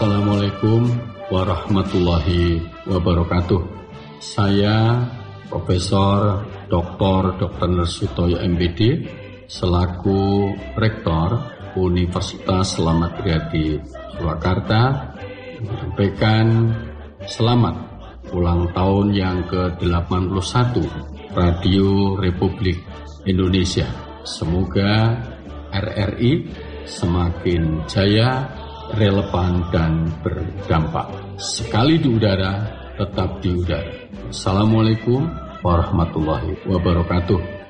Assalamualaikum warahmatullahi wabarakatuh. Saya Profesor Dr. Nersutoyo MPD selaku Rektor Universitas Selamat Riyadi Surakarta menyampaikan selamat ulang tahun yang ke-81 Radio Republik Indonesia. Semoga RRI semakin jaya, relevan dan berdampak. Sekali di udara, tetap di udara. Assalamualaikum warahmatullahi wabarakatuh.